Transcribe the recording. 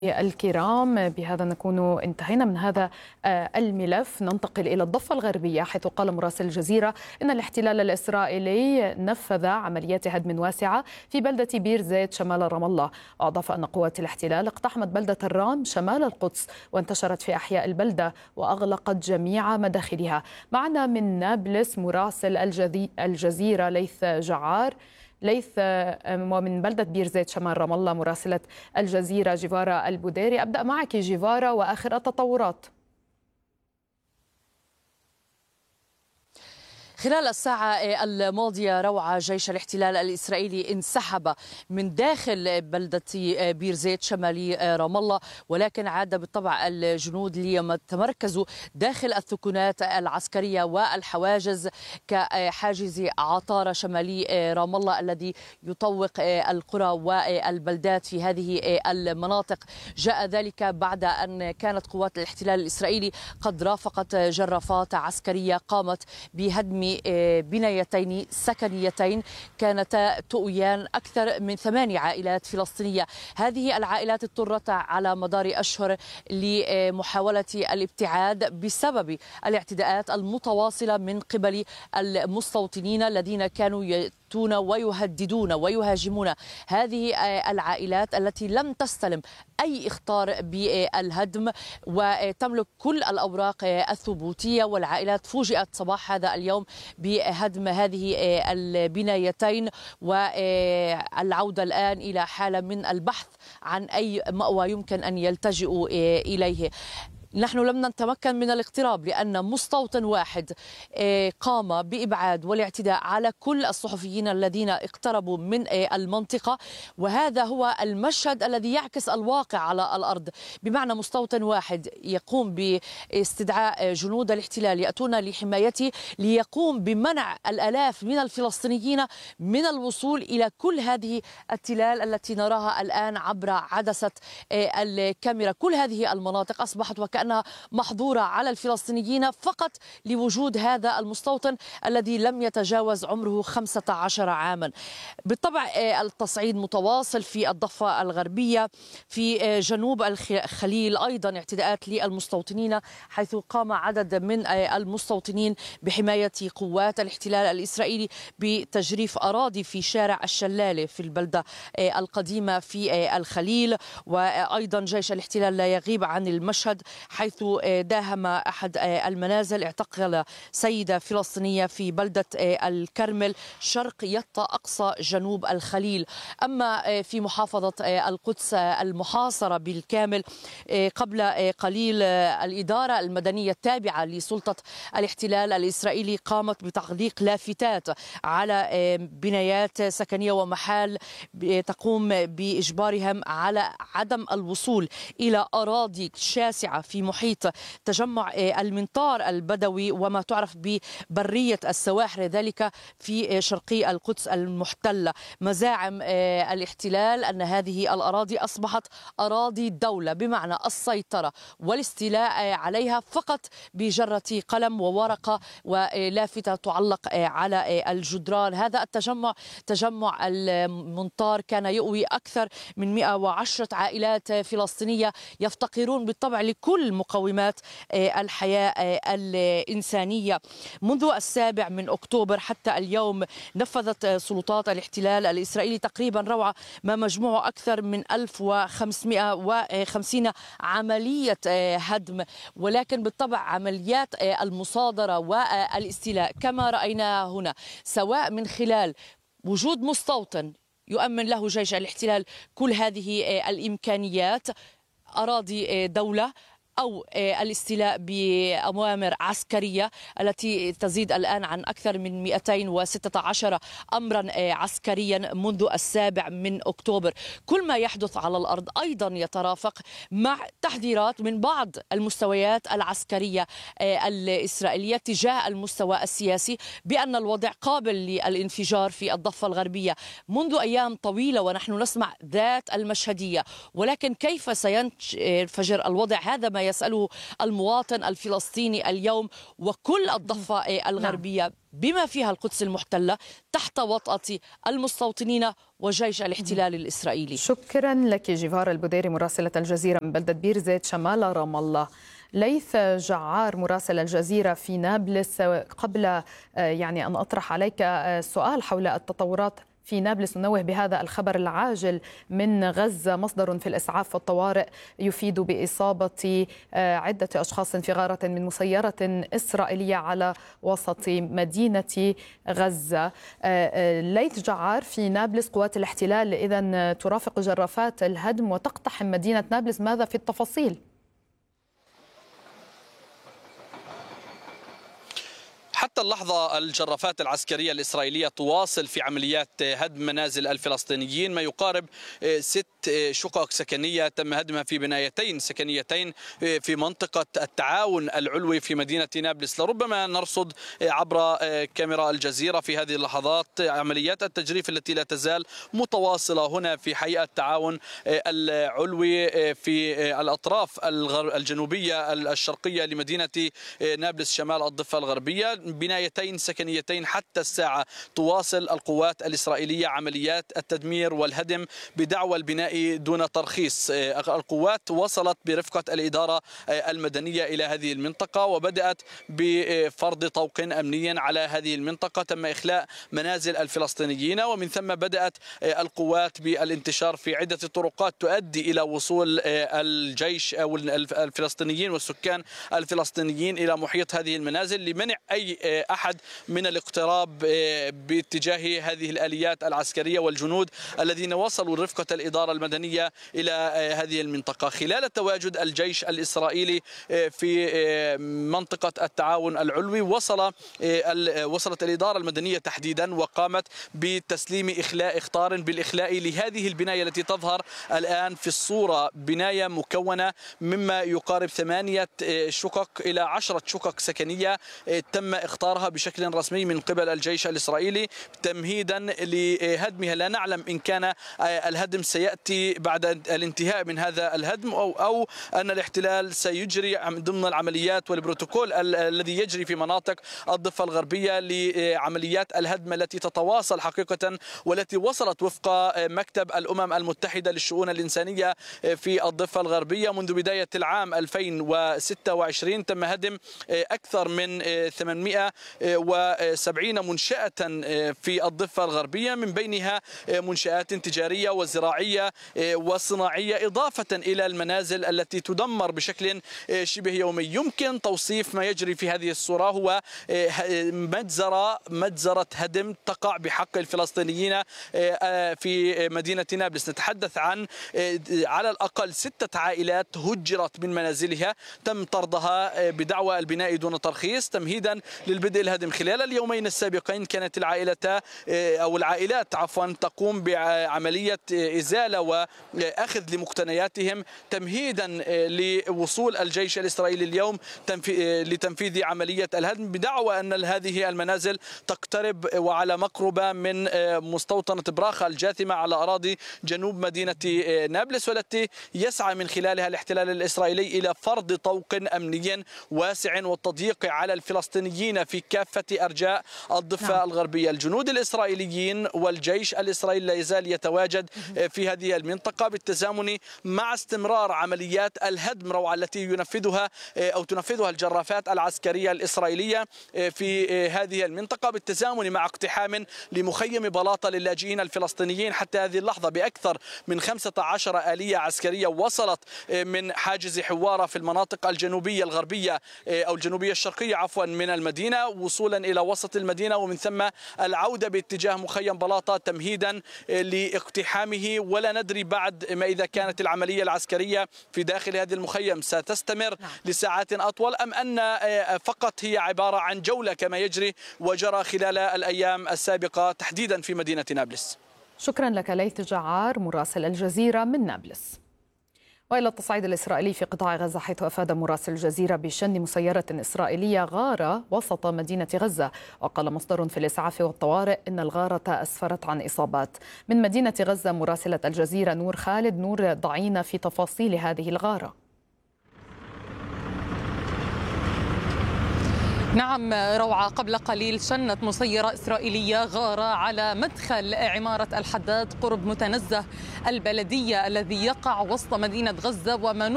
الكرام، بهذا نكون انتهينا من هذا الملف. ننتقل إلى الضفة الغربية، حيث قال مراسل الجزيرة إن الاحتلال الإسرائيلي نفذ عمليات هدم واسعة في بلدة بير زيت شمال رام الله. وأضاف أن قوات الاحتلال اقتحمت بلدة الرام شمال القدس وانتشرت في أحياء البلدة وأغلقت جميع مداخلها. معنا من نابلس مراسل الجزيرة ليث جعار. ليث، ومن بلدة بير زيت شمال رام الله مراسلة الجزيرة جيفارا البوديري. أبدأ معك جيفارا وآخر التطورات. خلال الساعة الماضية روعة جيش الاحتلال الإسرائيلي انسحب من داخل بلدة بير زيت شمالي رام الله، ولكن عاد بالطبع الجنود ليتمركزوا داخل الثكنات العسكرية والحواجز كحاجز عطارة شمالي رام الله الذي يطوق القرى والبلدات في هذه المناطق. جاء ذلك بعد أن كانت قوات الاحتلال الإسرائيلي قد رافقت جرافات عسكرية قامت بهدم بنايتين سكنيتين كانتا تؤويان أكثر من 8 عائلات فلسطينية. هذه العائلات اضطرت على مدار أشهر لمحاولة الابتعاد بسبب الاعتداءات المتواصلة من قبل المستوطنين الذين كانوا يأتون ويهددون ويهاجمون هذه العائلات التي لم تستلم أي إخطار بالهدم وتملك كل الأوراق الثبوتية. والعائلات فوجئت صباح هذا اليوم بهدم هذه البنايتين والعودة الآن إلى حالة من البحث عن أي مأوى يمكن أن يلتجئوا إليه. نحن لم نتمكن من الاقتراب لأن مستوطن واحد قام بإبعاد والاعتداء على كل الصحفيين الذين اقتربوا من المنطقة، وهذا هو المشهد الذي يعكس الواقع على الأرض. بمعنى مستوطن واحد يقوم باستدعاء جنود الاحتلال يأتون لحمايته ليقوم بمنع الآلاف من الفلسطينيين من الوصول إلى كل هذه التلال التي نراها الآن عبر عدسة الكاميرا. كل هذه المناطق أصبحت وكأنها محظورة على الفلسطينيين فقط لوجود هذا المستوطن الذي لم يتجاوز عمره 15 عاما. بالطبع التصعيد متواصل في الضفة الغربية، في جنوب الخليل أيضا اعتداءات للمستوطنين، حيث قام عدد من المستوطنين بحماية قوات الاحتلال الإسرائيلي بتجريف أراضي في شارع الشلالة في البلدة القديمة في الخليل. وأيضا جيش الاحتلال لا يغيب عن المشهد، حيث داهم أحد المنازل، اعتقل سيدة فلسطينية في بلدة الكرمل شرق يطا أقصى جنوب الخليل. أما في محافظة القدس المحاصرة بالكامل، قبل قليل الإدارة المدنية التابعة لسلطة الاحتلال الإسرائيلي قامت بتعليق لافتات على بنايات سكنية ومحال تقوم بإجبارهم على عدم الوصول إلى أراضي شاسعة في محيط تجمع المنطار البدوي وما تعرف ببرية السواحل، ذلك في شرقي القدس المحتلة. مزاعم الاحتلال أن هذه الأراضي أصبحت أراضي دولة، بمعنى السيطرة والاستيلاء عليها فقط بجرة قلم وورقة ولافتة تعلق على الجدران. هذا التجمع تجمع المنطار كان يؤوي أكثر من 110 عائلات فلسطينية يفتقرون بالطبع لكل مقومات الحياة الإنسانية. منذ 7 أكتوبر حتى اليوم نفذت سلطات الاحتلال الإسرائيلي تقريبا روعة ما مجموعه أكثر من 1550 عملية هدم، ولكن بالطبع عمليات المصادرة والاستيلاء كما رأينا هنا، سواء من خلال وجود مستوطن يؤمن له جيش الاحتلال كل هذه الإمكانيات، أراضي دولة، أو الاستيلاء بأوامر عسكرية التي تزيد الآن عن أكثر من 216 أمرا عسكريا منذ 7 أكتوبر. كل ما يحدث على الأرض أيضا يترافق مع تحذيرات من بعض المستويات العسكرية الإسرائيلية تجاه المستوى السياسي بأن الوضع قابل للانفجار في الضفة الغربية منذ أيام طويلة، ونحن نسمع ذات المشهدية. ولكن كيف سينفجر الوضع؟ هذا ما ما يسأله المواطن الفلسطيني اليوم وكل الضفة الغربية بما فيها القدس المحتلة تحت وطأة المستوطنين وجيش الاحتلال الإسرائيلي. شكرا لك جيفار البديري مراسلة الجزيرة من بلدة بير زيت شمال رام الله. ليث جعار مراسل الجزيرة في نابلس، قبل يعني أن أطرح عليك سؤال حول التطورات في نابلس ننوه بهذا الخبر العاجل من غزة. مصدر في الإسعاف والطوارئ يفيد بإصابة عدة أشخاص في غارة من مسيرة إسرائيلية على وسط مدينة غزة. ليث جعار، في نابلس قوات الاحتلال إذن ترافق جرافات الهدم وتقتحم مدينة نابلس، ماذا في التفاصيل؟ حتى اللحظة الجرافات العسكرية الإسرائيلية تواصل في عمليات هدم منازل الفلسطينيين. ما يقارب 6 شقق سكنية تم هدمها في بنايتين سكنيتين في منطقة التعاون العلوي في مدينة نابلس. لربما نرصد عبر كاميرا الجزيرة في هذه اللحظات عمليات التجريف التي لا تزال متواصلة هنا في حي التعاون العلوي في الأطراف الجنوبية الشرقية لمدينة نابلس شمال الضفة الغربية. بنايتين سكنيتين حتى الساعة تواصل القوات الإسرائيلية عمليات التدمير والهدم بدعوى البناء دون ترخيص. القوات وصلت برفقة الإدارة المدنية إلى هذه المنطقة وبدأت بفرض طوق أمني على هذه المنطقة. تم إخلاء منازل الفلسطينيين ومن ثم بدأت القوات بالانتشار في عدة طرقات تؤدي إلى وصول الجيش أو الفلسطينيين والسكان الفلسطينيين إلى محيط هذه المنازل لمنع أي أحد من الاقتراب باتجاه هذه الآليات العسكرية والجنود الذين وصلوا رفقة الإدارة المدنية إلى هذه المنطقة. خلال تواجد الجيش الإسرائيلي في منطقة التعاون العلوي وصلت الإدارة المدنية تحديدا وقامت بتسليم إخطار بالإخلاء لهذه البناية التي تظهر الآن في الصورة. بناية مكونة مما يقارب 8 شقق إلى 10 شقق سكنية تم اختارها بشكل رسمي من قبل الجيش الإسرائيلي تمهيدا لهدمها. لا نعلم إن كان الهدم سيأتي بعد الانتهاء من هذا الهدم أو أن الاحتلال سيجري ضمن العمليات والبروتوكول الذي يجري في مناطق الضفة الغربية لعمليات الهدم التي تتواصل حقيقة والتي وصلت وفق مكتب الأمم المتحدة للشؤون الإنسانية في الضفة الغربية. منذ بداية العام 2026 تم هدم أكثر من 870 منشأة في الضفة الغربية، من بينها منشآت تجارية وزراعية وصناعية، إضافة إلى المنازل التي تدمر بشكل شبه يومي. يمكن توصيف ما يجري في هذه الصورة هو مجزرة هدم تقع بحق الفلسطينيين في مدينة نابلس. نتحدث عن على الأقل 6 عائلات هجرت من منازلها، تم طردها بدعوى البناء دون ترخيص تمهيدا للبدء الهدم. خلال اليومين السابقين كانت العائلات تقوم بعملية إزالة وأخذ لمقتنياتهم تمهيدا لوصول الجيش الإسرائيلي اليوم لتنفيذ عملية الهدم بدعوى أن هذه المنازل تقترب وعلى مقربة من مستوطنة براخة الجاثمة على أراضي جنوب مدينة نابلس، والتي يسعى من خلالها الاحتلال الإسرائيلي إلى فرض طوق أمني واسع والتضييق على الفلسطينيين في كافة أرجاء الضفة الغربية. الجنود الإسرائيليين والجيش الإسرائيلي لا يزال يتواجد في هذه المنطقة بالتزامن مع استمرار عمليات الهدم التي تنفذها الجرافات العسكرية الإسرائيلية في هذه المنطقة، بالتزامن مع اقتحام لمخيم بلاطة للاجئين الفلسطينيين. حتى هذه اللحظة بأكثر من 15 آلية عسكرية وصلت من حاجز حوارة في المناطق الجنوبية الغربية أو الجنوبية الشرقية من المدينة وصولا إلى وسط المدينة، ومن ثم العودة باتجاه مخيم بلاطة تمهيدا لاقتحامه. ولا ندري بعد ما إذا كانت العملية العسكرية في داخل هذا المخيم ستستمر لساعات أطول أم أن فقط هي عبارة عن جولة كما يجري وجرى خلال الأيام السابقة تحديدا في مدينة نابلس. شكرا لك ليث جعار مراسل الجزيرة من نابلس. وإلى التصعيد الإسرائيلي في قطاع غزة، حيث أفاد مراسل الجزيرة بشن مسيرة إسرائيلية غارة وسط مدينة غزة. وقال مصدر في الإسعاف والطوارئ إن الغارة أسفرت عن إصابات. من مدينة غزة مراسلة الجزيرة نور خالد. نور، ضعينا في تفاصيل هذه الغارة. نعم روعة، قبل قليل شنت مسيرة إسرائيلية غارة على مدخل عمارة الحداد قرب متنزه البلدية الذي يقع وسط مدينة غزة، وما